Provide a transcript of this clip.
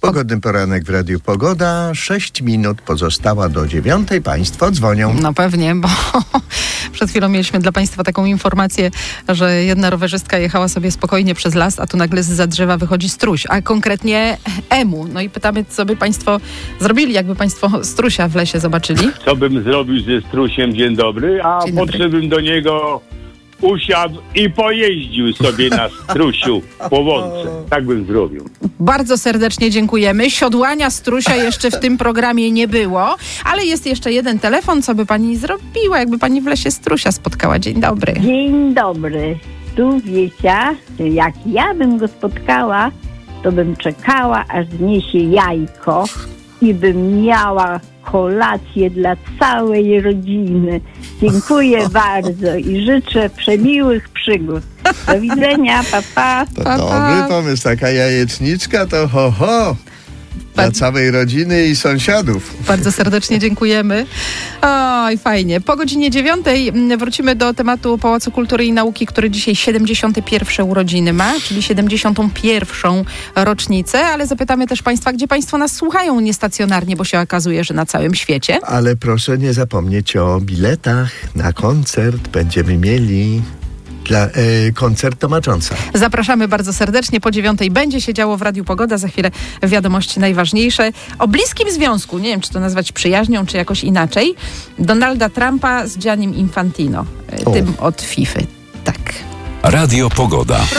Pogodny poranek w Radiu Pogoda. 6 minut pozostała do 9. Państwo dzwonią. No pewnie, bo przed chwilą mieliśmy dla Państwa taką informację, że jedna rowerzystka jechała sobie spokojnie przez las, a tu nagle zza drzewa wychodzi struś, a konkretnie emu. No i pytamy, co by Państwo zrobili, jakby Państwo strusia w lesie zobaczyli. Co bym zrobił ze strusiem? Dzień dobry. Dzień dobry. Podszedłbym do niego, usiadł i pojeździł sobie na strusiu po łące. Tak bym zrobił. Bardzo serdecznie dziękujemy. Siodłania strusia jeszcze w tym programie nie było, ale jest jeszcze jeden telefon, co by Pani zrobiła, jakby Pani w lesie strusia spotkała. Dzień dobry. Dzień dobry. Tu Wiesia, jak ja bym go spotkała, to bym czekała, aż zniesie jajko i bym miała kolację dla całej rodziny. Dziękuję bardzo i życzę przemiłych przygód. Do widzenia, pa, pa. To Pa, pa. dobry pomysł, taka jajeczniczka to ho. Dla całej rodziny i sąsiadów. Bardzo serdecznie dziękujemy. Oj, fajnie. Po godzinie 9 wrócimy do tematu Pałacu Kultury i Nauki, który dzisiaj 71 urodziny ma, czyli 71 rocznicę, ale zapytamy też Państwa, gdzie Państwo nas słuchają niestacjonarnie, bo się okazuje, że na całym świecie. Ale proszę nie zapomnieć o biletach na koncert. Będziemy mieli koncert Toma Jonesa. Zapraszamy bardzo serdecznie. Po 9 będzie się działo w Radiu Pogoda. Za chwilę wiadomości najważniejsze. O bliskim związku, nie wiem, czy to nazwać przyjaźnią, czy jakoś inaczej, Donalda Trumpa z Giannim Infantino, tym od FIFA. Tak. Radio Pogoda.